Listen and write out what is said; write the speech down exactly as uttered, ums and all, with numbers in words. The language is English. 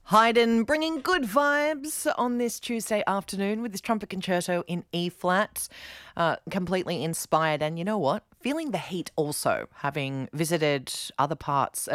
Haydn bringing good vibes on this Tuesday afternoon with this trumpet concerto in E flat, uh, completely inspired. And you know what? Feeling the heat also, having visited other parts of